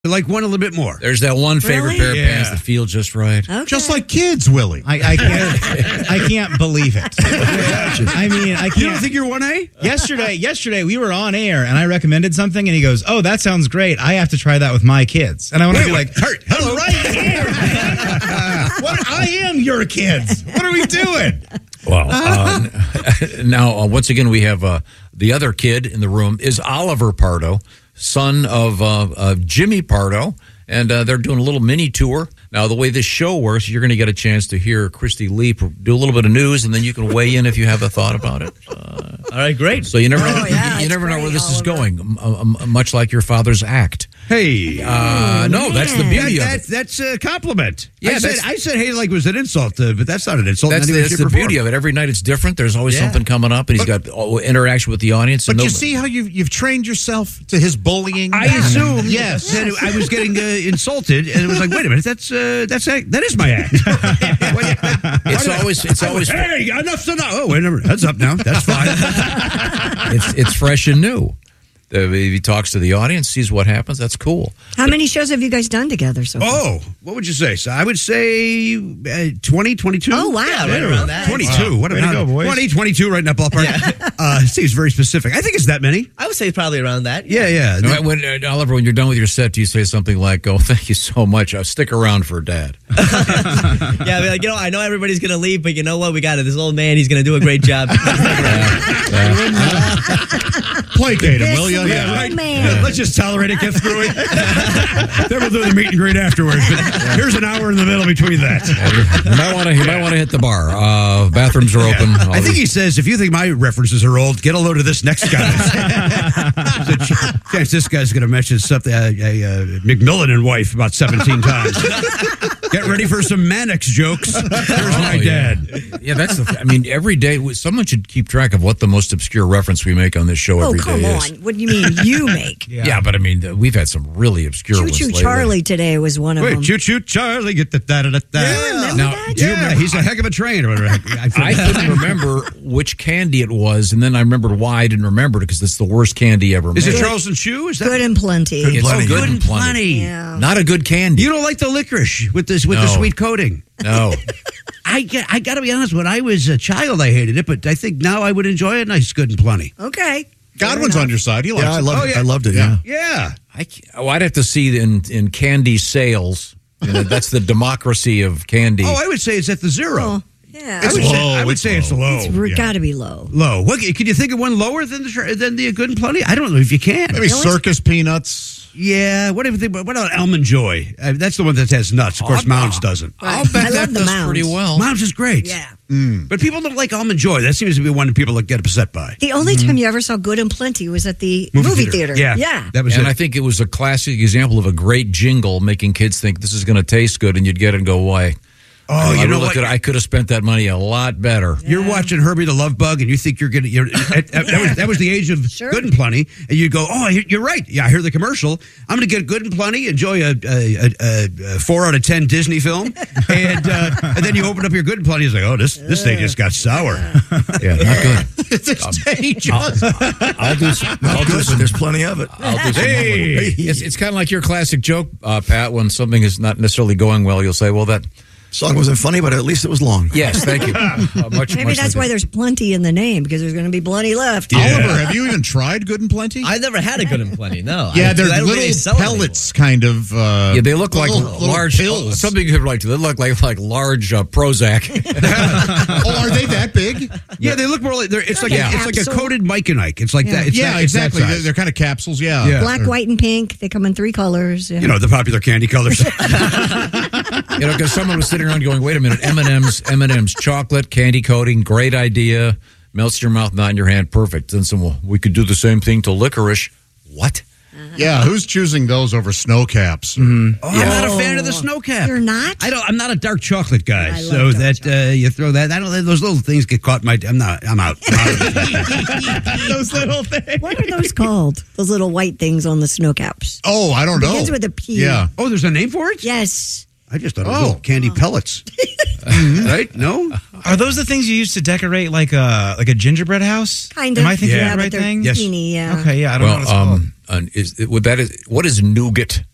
Like one a little bit more. There's that one favorite pair of pants that feel just right. Okay. Just like kids, Willie. I can't believe it. I mean, I can't. You don't think you're 1A? Yesterday we were on air and I recommended something and he goes, "Oh, that sounds great. I have to try that with my kids." And I want to be like, hello, right here. I am your kids. What are we doing? Well, now, once again, we have the other kid in the room is Oliver Pardo, son of Jimmy Pardo, and they're doing a little mini tour. Now, the way this show works, you're going to get a chance to hear Christy Lee do a little bit of news, and then you can weigh in if you have a thought about it. All right, great. So you never know, you never know where this is going, much like your father's act. Hey, no, that's the beauty of it. That's a compliment. Yeah, I said, hey, like it was an insult, but that's not an insult. That's the beauty of it. Every night it's different. There's always something coming up, and he's got interaction with the audience. But you see how you've trained yourself to his bullying? I assume, yes. That I was getting insulted, and it was like, wait a minute, that is my act. It's always. Hey, enough's enough. Oh, wait a minute, heads up now. That's fine. It's fresh and new. He talks to the audience, sees what happens. That's cool. How many shows have you guys done together so far? Oh, what would you say? So I would say 20, 22. Oh, wow. Yeah, right around that. 22. What Way to go, boys. 20, 22, right in that ballpark. Seems very specific. I think it's that many. I would say probably around that. Yeah. Oliver, when you're done with your set, do you say something like, "Oh, thank you so much. I'll stick around for Dad"? Yeah, I mean, like, I know everybody's going to leave, but you know what? We got it. This old man, he's going to do a great job. Placate him, will you? Yeah, right. Man. Let's just tolerate it, get through it. Then we'll do the meet and greet afterwards. But here's an hour in the middle between that. He might want to hit the bar. Bathrooms are open. I think he says, if you think my references are old, get a load of this next guy. There's a chance this guy's going to mention something, McMillan and wife about 17 times. Get ready for some Mannix jokes. There's my dad. Yeah, that's I mean, every day, someone should keep track of what the most obscure reference we make on this show every day come is. on. What do you mean you make? Yeah, but I mean, we've had some really obscure Choo ones Choo lately. Charlie today was one of them. Wait, Choo Choo Charlie, get the da-da-da-da. remember Now, that? do you remember? He's a heck of a train. I couldn't remember which candy it was, and then I remembered why I didn't remember it, because it's the worst candy ever Is made. it Charleston Chew? Is that Good and plenty. It's Plenty. good Good and and plenty. plenty? Yeah. Not a good candy. You don't like the licorice with the No. sweet coating? No. I got to be honest. When I was a child, I hated it, but I think now I would enjoy it. Nice, good and plenty. Okay. Godwin's on your side. He likes Yeah, I it. loved it. yeah. I loved it. Yeah. Yeah. I'd have to see in candy sales. You know, that's the democracy of candy. Oh, I would say it's at the zero. Oh, yeah. I would say it's low. It's got to be low. Low. What, can you think of one lower than the Good and Plenty? I don't know if you can. Maybe circus peanuts. Yeah. What about Almond Joy? That's the one that has nuts. Of course, Mounds doesn't. I'll bet I that love the does Mounds. pretty well. Mounds is great. Yeah. But people don't like Almond Joy. That seems to be one that people get upset by. The only time you ever saw Good and Plenty was at the movie theater. Yeah. Yeah. That was And it. I think it was a classic example of a great jingle making kids think this is going to taste good, and you'd get it and go, why? Oh, you know what? I could have spent that money a lot better. You're watching Herbie the Love Bug, and you think that was the age of Sure. Good and Plenty, and you go, oh, you're right. Yeah, I hear the commercial. I'm going to get Good and Plenty, enjoy a 4 out of 10 Disney film, and then you open up your Good and Plenty, it's like, oh, this thing just got sour. Yeah, not good. It's dangerous. I'll do some. Good, but there's plenty of it. I'll do some Hey. homework. It's kind of like your classic joke, Pat. When something is not necessarily going well, you'll say, "Well, that." Song wasn't funny, but at least it was long. Yes, thank you. Maybe that's why there's plenty in the name, because there's going to be plenty left. Oliver, have you even tried Good and Plenty? I never had a Good and Plenty, no. Yeah, I they're don't think little they sell them pellets, kind of. Yeah, they look like little large pills. Something you could like. They look like large Prozac. Oh, are they that big? Yeah, they look more like it's like Like a it's like a capsule? coated Mike and Ike. It's like Yeah. that. It's Yeah, that, it's that exactly. size. They're kind of capsules. Yeah. Yeah. Black, white, and pink. They come in 3 colors. Yeah. You know, the popular candy colors. You know, because someone was sitting around going, "Wait a minute, M&M's, chocolate, candy coating, great idea, melts in your mouth, not in your hand, perfect." And so we could do the same thing to licorice. What? Yeah, who's choosing those over snow caps? I'm not a fan of the snow cap. You're not? I'm not a dark chocolate guy. I So love dark that you throw that. I don't. Those little things get caught in my. I'm out. I'm out. Those little things. What are those called? Those little white things on the snow caps. Oh, I don't know. Begins with a P. Yeah. Oh, there's a name for it. Yes. I just thought it was little candy pellets. Right? No. Are those the things you used to decorate like a gingerbread house? Kind of. Am I thinking yeah, of the but right they're thing? Yes. teeny, yeah. Okay, yeah, I don't know what it's called. What is nougat?